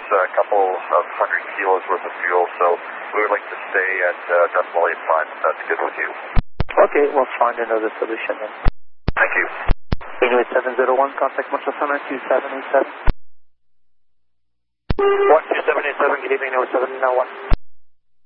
a couple of 100 kilos worth of fuel, so we would like to stay at decimal 85, if that's good with you. Okay, we'll find another solution then. Thank you. Anyway, 701, contact Montreal Center 2787. 12787, good evening, 0701.